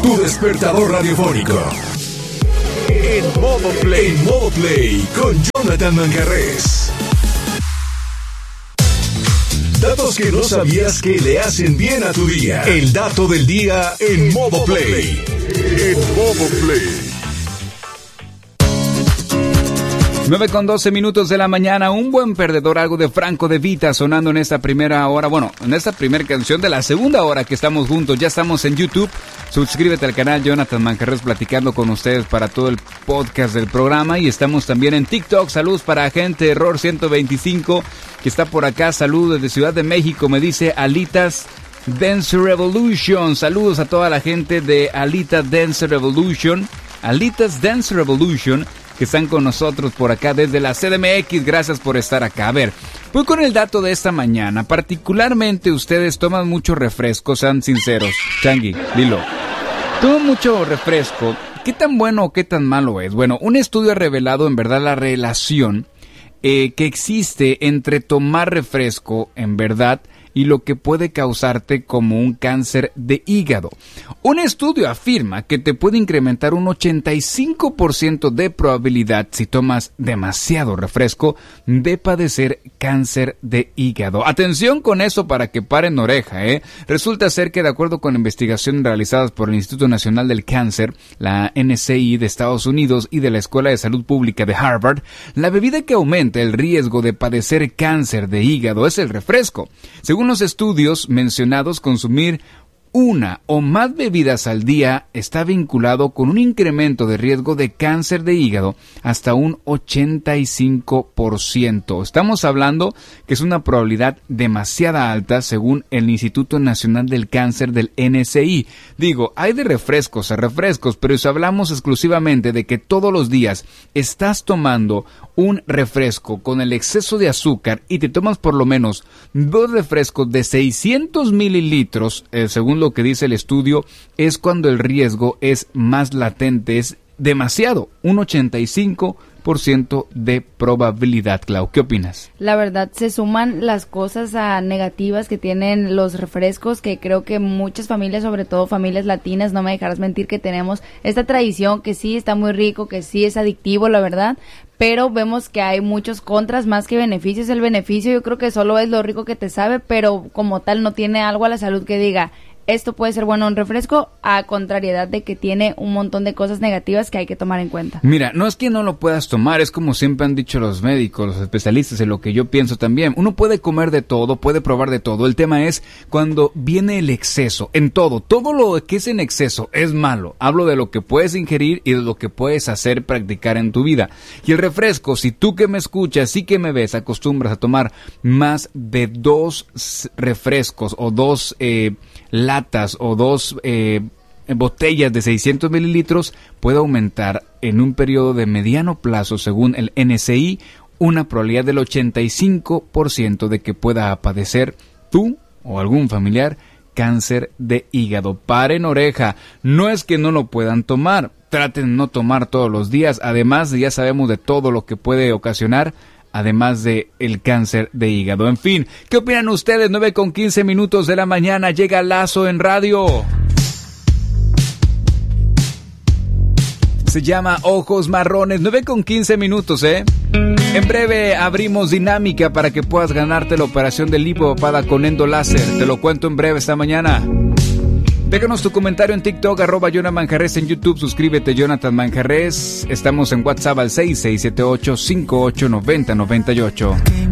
tu despertador radiofónico. En modo play con Jonathan Manjarrés. Datos que no sabías que le hacen bien a tu día. El dato del día en modo play. En modo play. 9:12 de la mañana, un buen perdedor, algo de Franco De Vita sonando en esta primera hora, en esta primera canción de la segunda hora que estamos juntos. Ya estamos en YouTube, suscríbete al canal Jonathan Manjarrés platicando con ustedes para todo el podcast del programa, y estamos también en TikTok. Saludos para gente Error 125 que está por acá, saludos desde Ciudad de México, me dice Alitas Dance Revolution. Saludos a toda la gente de Alitas Dance Revolution, que están con nosotros por acá desde la CDMX. Gracias por estar acá. A ver, voy con el dato de esta mañana. Particularmente ustedes toman mucho refresco, sean sinceros. Changi, dilo. Toman mucho refresco. ¿Qué tan bueno o qué tan malo es? Bueno, un estudio ha revelado en verdad la relación que existe entre tomar refresco, en verdad, y lo que puede causarte como un cáncer de hígado. Un estudio afirma que te puede incrementar un 85% de probabilidad, si tomas demasiado refresco, de padecer cáncer de hígado. Atención con eso para que paren oreja, ¿eh? Resulta ser que de acuerdo con investigaciones realizadas por el Instituto Nacional del Cáncer, la NCI de Estados Unidos y de la Escuela de Salud Pública de Harvard, la bebida que aumenta el riesgo de padecer cáncer de hígado es el refresco. Según los estudios mencionados, consumir una o más bebidas al día está vinculado con un incremento de riesgo de cáncer de hígado hasta un 85%. Estamos hablando que es una probabilidad demasiado alta según el Instituto Nacional del Cáncer del NCI. Digo, hay de refrescos a refrescos, pero si hablamos exclusivamente de que todos los días estás tomando un refresco con el exceso de azúcar y te tomas por lo menos 2 refrescos de 600 mililitros, según lo que dice el estudio, es cuando el riesgo es más latente, es demasiado, un 85% de probabilidad. Clau, ¿qué opinas? La verdad, se suman las cosas negativas que tienen los refrescos, que creo que muchas familias, sobre todo familias latinas, no me dejarás mentir, que tenemos esta tradición que sí está muy rico, que sí es adictivo, la verdad, pero vemos que hay muchos contras más que beneficios. El beneficio yo creo que solo es lo rico que te sabe, pero como tal no tiene algo a la salud que diga, esto puede ser bueno un refresco, a contrariedad de que tiene un montón de cosas negativas que hay que tomar en cuenta. Mira, no es que no lo puedas tomar, es como siempre han dicho los médicos, los especialistas, en lo que yo pienso también. Uno puede comer de todo, puede probar de todo. El tema es cuando viene el exceso, en todo. Todo lo que es en exceso es malo. Hablo de lo que puedes ingerir y de lo que puedes hacer, practicar en tu vida. Y el refresco, si tú que me escuchas y que me ves acostumbras a tomar más de 2 refrescos o 2 latas o 2 botellas de 600 mililitros, puede aumentar en un periodo de mediano plazo, según el NCI, una probabilidad del 85% de que pueda padecer tú o algún familiar cáncer de hígado. Paren oreja, no es que no lo puedan tomar, traten de no tomar todos los días. Además, ya sabemos de todo lo que puede ocasionar, además de el cáncer de hígado. En fin, ¿qué opinan ustedes? 9:15 de la mañana, llega Lazo en radio. Se llama Ojos Marrones, 9:15, En breve abrimos dinámica para que puedas ganarte la operación de lipopapada con endoláser. Te lo cuento en breve esta mañana. Déjanos tu comentario en TikTok, @Jonathan Manjarrés, en YouTube, suscríbete Jonathan Manjarrés. Estamos en WhatsApp al 6678-589098.